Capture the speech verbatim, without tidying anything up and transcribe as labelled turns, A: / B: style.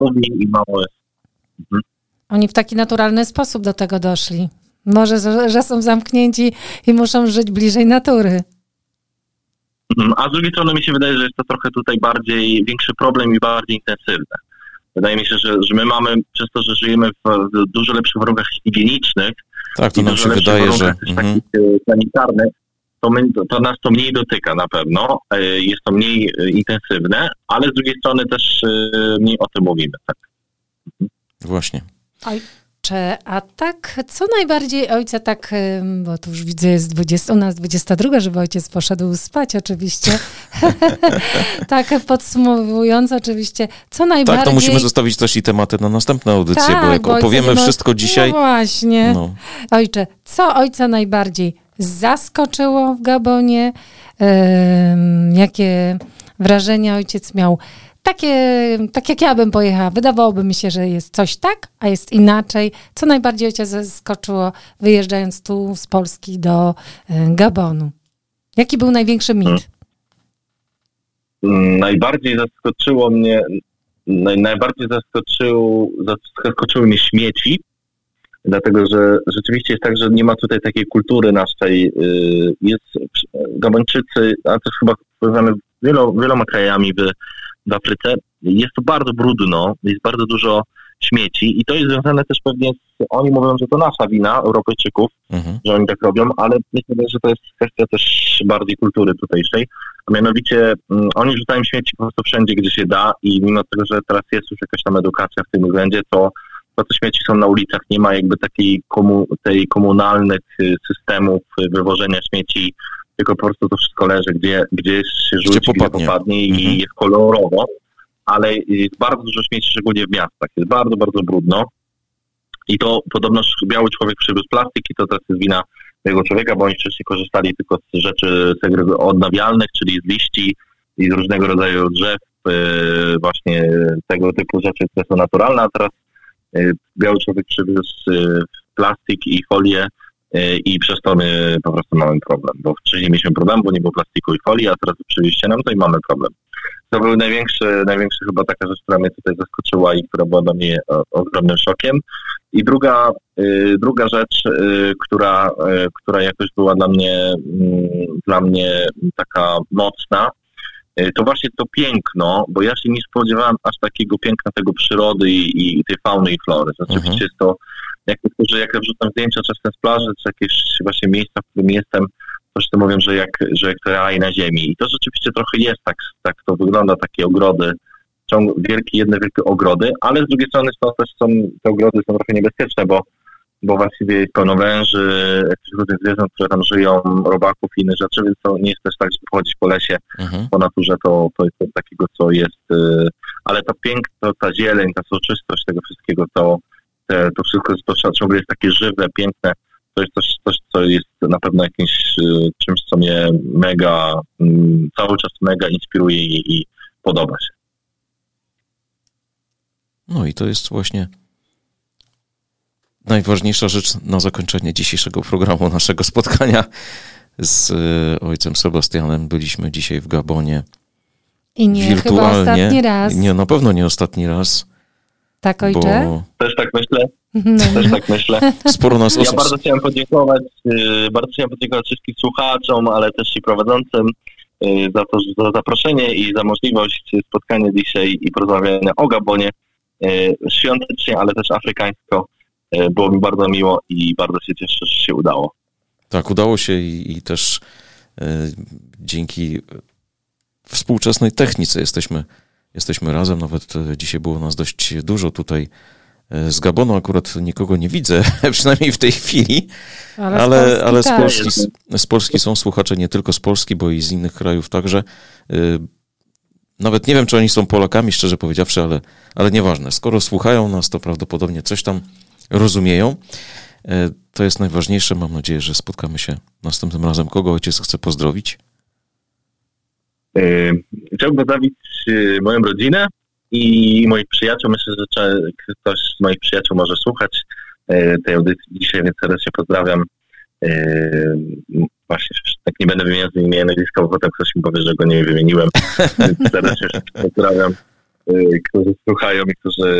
A: mówi i mało jest. Mhm.
B: Oni w taki naturalny sposób do tego doszli. Może, że są zamknięci i muszą żyć bliżej natury.
A: A z drugiej strony mi się wydaje, że jest to trochę tutaj bardziej większy problem i bardziej intensywne. Wydaje mi się, że, że my mamy, przez to, że żyjemy w dużo lepszych warunkach higienicznych,
C: tak, to nam się wydaje, że
A: mhm. sanitarnych, to, my, to nas to mniej dotyka na pewno, jest to mniej intensywne, ale z drugiej strony też mniej o tym mówimy. Tak.
C: Właśnie.
B: Ojcze, a tak, co najbardziej ojca tak, bo tu już widzę, jest dwudziesta, u nas dwudziesta druga, żeby ojciec poszedł spać oczywiście. Tak podsumowując oczywiście, co najbardziej...
C: Tak, to musimy zostawić też i tematy na następne audycje,
B: tak,
C: bo jak
B: bo
C: opowiemy
B: ojca, no,
C: wszystko dzisiaj...
B: No właśnie. No. Ojcze, co ojca najbardziej zaskoczyło w Gabonie? Ym, jakie wrażenia ojciec miał? Takie, tak jak ja bym pojechała, wydawałoby mi się, że jest coś tak, a jest inaczej. Co najbardziej ojciec zaskoczyło, wyjeżdżając tu z Polski do Gabonu? Jaki był największy mit?
A: Najbardziej zaskoczyło mnie, naj, najbardziej zaskoczył, zaskoczyły mnie śmieci, dlatego że rzeczywiście jest tak, że nie ma tutaj takiej kultury naszej. Jest Gabończycy, a też chyba powiązane wielo, wieloma krajami w w Afryce, jest to bardzo brudno, jest bardzo dużo śmieci i to jest związane też pewnie z, oni mówią, że to nasza wina, Europejczyków, mhm. że oni tak robią, ale myślę, że to jest kwestia też bardziej kultury tutejszej, a mianowicie um, oni rzucają śmieci po prostu wszędzie, gdzie się da i mimo tego, że teraz jest już jakaś tam edukacja w tym względzie, to, to te śmieci są na ulicach, nie ma jakby takiej komu, tej komunalnych systemów wywożenia śmieci, tylko po prostu to wszystko leży, gdzie, gdzieś się rzuci, gdzie popadnie, gdzie popadnie i mhm. jest kolorowo, ale jest bardzo dużo śmieci, szczególnie w miastach. Jest bardzo, bardzo brudno i to podobno biały człowiek przywiózł plastik i to też jest wina tego człowieka, bo oni wcześniej korzystali tylko z rzeczy odnawialnych, czyli z liści i z różnego rodzaju drzew, właśnie tego typu rzeczy, które są naturalne, a teraz biały człowiek przywiózł plastik i folię i przez to my po prostu mamy problem, bo wcześniej mieliśmy problem, bo nie było plastiku i folii, a teraz przywieźcie nam to i mamy problem. To był największy, największy chyba taka rzecz, która mnie tutaj zaskoczyła i która była dla mnie ogromnym szokiem. I druga, y, druga rzecz, y, która, y, która jakoś była dla mnie, y, dla mnie taka mocna, y, to właśnie to piękno, bo ja się nie spodziewałem aż takiego piękna tego przyrody i, i tej fauny i flory. Rzeczywiście mhm. jest to, jak niektórzy, jak ja wrzucam zdjęcia czasem z plaży, czy jakieś właśnie miejsca, w którym jestem, to wszyscy mówią, że jak, że jak raj na ziemi. I to rzeczywiście trochę jest tak, tak to wygląda, takie ogrody, ciąg, wielkie, jedne wielkie ogrody, ale z drugiej strony to też są, te ogrody są trochę niebezpieczne, bo, bo właściwie jest pełno węży, jakichś różnych zwierząt, które tam żyją, robaków i innych rzeczy, więc to nie jest też tak, żeby chodzić po lesie, mhm. po naturze, to, to jest coś takiego, co jest, yy, ale to piękno, ta zieleń, ta soczystość tego wszystkiego, to, te, to wszystko jest, to ciągle jest takie żywe, piękne. To jest coś, coś, co jest na pewno jakimś y, czymś, co mnie mega, y, cały czas mega inspiruje i, i podoba się.
C: No i to jest właśnie najważniejsza rzecz na zakończenie dzisiejszego programu, naszego spotkania z y, ojcem Sebastianem. Byliśmy dzisiaj w Gabonie.
B: I nie
C: wirtualnie.
B: Chyba ostatni raz.
C: Nie, na pewno nie ostatni raz.
B: Tak, ojcze?
C: Bo...
A: Też tak myślę. No. Też tak myślę.
C: Sporo nas osób...
A: Ja bardzo chciałem podziękować, bardzo chciałem podziękować wszystkim słuchaczom, ale też i prowadzącym za to, za zaproszenie i za możliwość spotkania dzisiaj i porozmawiania o Gabonie świątecznie, ale też afrykańsko. Było mi bardzo miło i bardzo się cieszę, że się udało.
C: Tak, udało się i, i też y, dzięki współczesnej technice jesteśmy, jesteśmy razem. Nawet dzisiaj było nas dość dużo tutaj. Z Gabonu akurat nikogo nie widzę, przynajmniej w tej chwili, ale, ale, z, Polski, ale z, Polski, z, z Polski są słuchacze nie tylko z Polski, bo i z innych krajów także. Nawet nie wiem, czy oni są Polakami, szczerze powiedziawszy, ale, ale nieważne. Skoro słuchają nas, to prawdopodobnie coś tam rozumieją. To jest najważniejsze. Mam nadzieję, że spotkamy się następnym razem. Kogo ojciec chce pozdrowić?
A: Chciałbym pozdrowić moją rodzinę i moich przyjaciół. Myślę, że ktoś z moich przyjaciół może słuchać tej audycji dzisiaj, więc serdecznie pozdrawiam. Właśnie, tak nie będę wymieniał z imienia nazwiska, bo potem ktoś mi powie, że go nie wymieniłem. Więc serdecznie pozdrawiam. którzy słuchają i którzy